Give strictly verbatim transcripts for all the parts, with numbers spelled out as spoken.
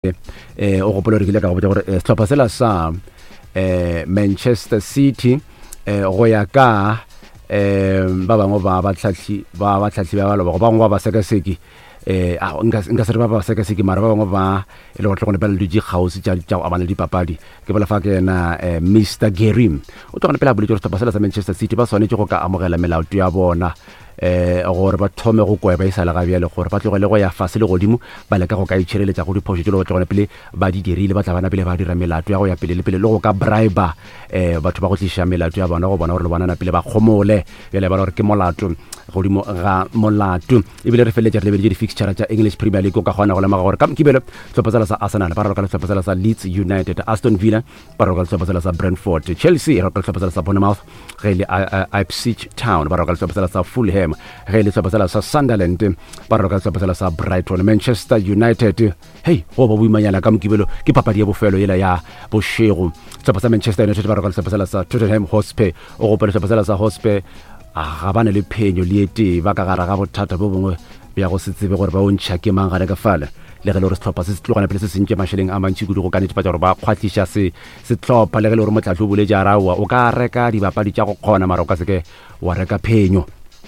eh o gopola re ke le ka go botsa gore setlhopha sela sa eh Manchester City eh go ya ka eh ba bangwe ba ba tlhatlhi ba ba tlhatlhi ba lo ba bangwe ba sekaseki eh a nka nka se ba ba sekaseki mara ba bangwe ba e le go tlogone pele di gausi tja tja abana di papadi ke bola fa ke na Mister Gary o tsona pele a boletse setlhopha sela sa Manchester City ba swanetse go ka amogela melao ya bona eh gore ba thome go kweba isala ga bjale gore ba tlogele go ya fase le godimo ba le ka go ka itshireletsa go diphoso tlo tlogone pele ba di dirile ba tla bana pele ba dira melato ya go ya pele le pele le go ka bribe eh batho ba go tlisha melato ya bona go bona gore le bona na pele ba khomole bjale ba re ke molato godimo ga molato e bile re feletse re lebele di fixture tsa English Premier League ka gona go lema gore ka mkibelo tlhopha sa Arsenal ba re ka tlhopha sa Leeds United, Aston Villa ba re ka tlhopha sa Brentford, Chelsea ba re ka tlhopha sa Bournemouth, Real Ipswich Town ba re ka tlhopha sa Fulham, Real tlhopha sa Sunderland ba re ka tlhopha sa Brighton, Manchester United hey go ba buimanyana ka mkibelo ke papadi ya bofelo yela ya boshego tlhopha sa Manchester United ba re ka tlhopha sa Tottenham Hotspur o go pele tlhopha sa Hotspur a ga bana le phenyo le ete ba ka gara ga bothata bo bongwe bja go se tsebe gore ba o ntšha ke mang gare ka fala le ge le gore setlhopha se tlogana pele se sentše mašheleng a mantši kudu go ka netefatša gore ba kgwatliša se setlhopha le ge le gore motlatlo o boletša araua o ka reka dibapadi tša go kgona mara o ka seke wa reka phenyo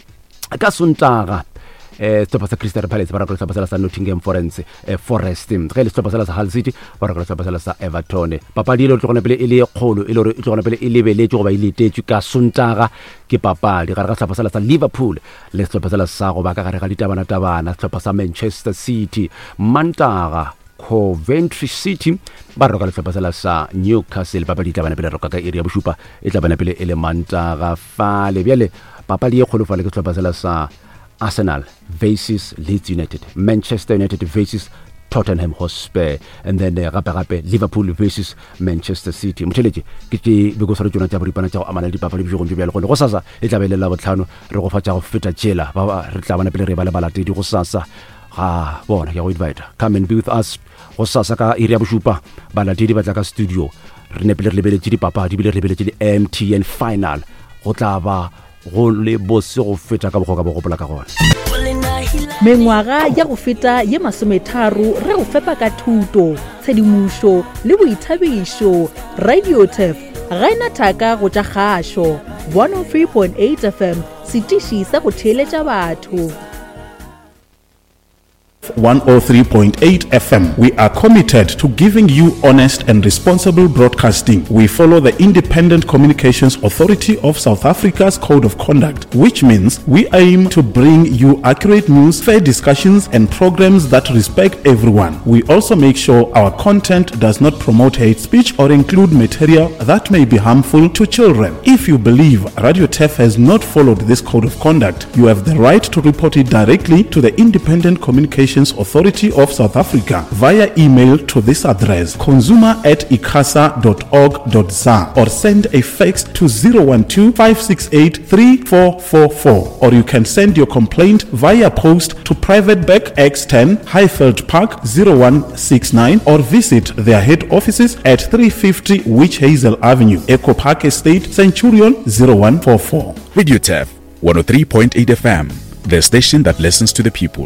ka Sontaga eh setlhopha sa Crystal Palace ba re ka setlhopha sa Nottingham Forest eh Forest ge le setlhopha sa Hull City ba re ka setlhopha sa Everton papadi ile tlogana pele ile kgolo ile re tlogana pele ile beletse go ba ile tetšwe ka Sontaga ke papadi gare ga setlhopha sa Liverpool le setlhopha sa go ba ka gare ga ditabana tabana setlhopha sa Manchester City Mantaga Coventry City ba re ka setlhopha sa Newcastle papadi tabana pele re ka ka area boshupa e tabana pele ele Mantaga fa le bjale papadi e kgolo fa le ke setlhopha sa Arsenal versus Leeds United, Manchester United versus Tottenham Hotspur, and then uh, gape gape Liverpool versus Manchester City. Motheletse ke ke bego sore tsona tsa boripana tsa go amana le dipapadi bjo go ntse bjale go go sasa e tla belela botlhano re go fatsa go feta tshela ba re tla bana pele re ba le balatedi go sasa ga bona ke go invite come and be with us go sasa ka area boshupa balatedi ba tla ka studio re ne pele re lebeletse dipapadi bile re lebeletse di M T N final go tla ba go le bose go feta ka bogoka bo gopola ka gona mengwaga ya go feta ye masometharo re go fepa ka thuto tshedimušo le boithabišo. Radio Tef ga ena thaka go tša kgašo one oh three point eight F M setiši sa go theeletša batho. one oh three point eight F M. We are committed to giving you honest and responsible broadcasting. We follow the Independent Communications Authority of South Africa's Code of Conduct, which means we aim to bring you accurate news, fair discussions, and programs that respect everyone. We also make sure our content does not promote hate speech or include material that may be harmful to children. If you believe Radio Tef has not followed this Code of Conduct, you have the right to report it directly to the Independent Communications Authority of South Africa via email to this address consumer at icasa dot org dot za or send a fax to zero one two five six eight three four four four, or you can send your complaint via post to Private Back X ten Highfield Park zero one six nine or visit their head offices at three fifty Witch Hazel Avenue, Echo Park Estate, Centurion zero one four four. Radio Tef one oh three point eight F M, the station that listens to the people.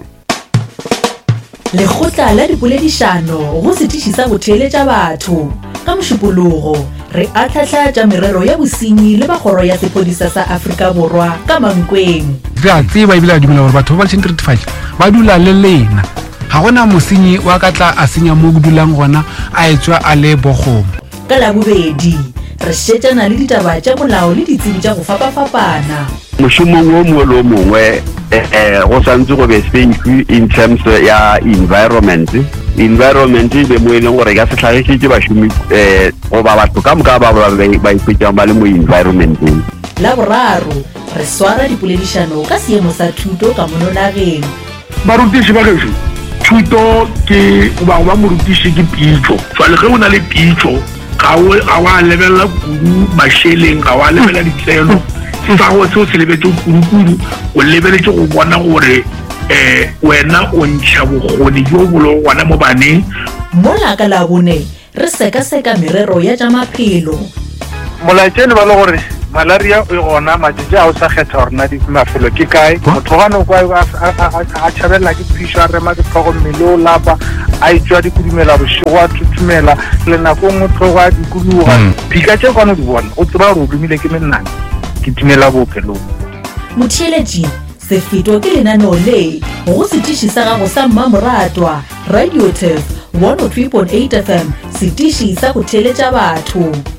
Lekgotla la dipoledišano go setiši sa go theeletša batho ka mošupologo re atlhahla tša merero ya bosenyi le bagoro ya sepodisa sa Afrika Borwa ka Mankweng. Re a tseba ebile a dumela gore batho ba ba thirty-five ba dula le lena ga gona mosenyi wa ka tla a senya mo go dulang gona a etswa a le bogomo. Ka labobedi re šetšana le ditaba tša molao le ditsebi tša go fapafapana. Mošomong o mongwe le o mongwe eh go santse go be safe in terms ya environment environment be mo eleng gore ka se tlhagišitše bašomi eh go ba batho ka moka ba ba ipetšang ba le mo environmenteng. La boraro re swara dipoledišano ka seemo sa thuto ka mononageng. Barutiši ba gešo thuto ke ba ba morutiši ke pitšo jwale ge o na le pitšo ga wa lebelela kudu mašheleng ga wa lebelela ditseno sa go se se lebetse kudu o lebeletse go bona gore eh wena o ntšha bogoni jo bolo gona mo baneng. Mola ka la bone re seka seka merero ya tša maphelo. Molaetšene ba le gore malaria e gona majiji a o sa kgetha gore na di mafelo ke kae motho gane o kwa a tšhabela ke phišo a rema ke tlhogo mmele o lapa a itswa dikudumela bošego a thuthumela le nako ngwe tlhogo a dikuluga phika tše kwane o di bona o tseba gore o dumile ke mennane ke timela boopelong motheeletši sefeto ke lenaneo le go setiši sa gago sa mmamoratwa Radio Tef one oh three point eight F M setiši sa go theeletša batho.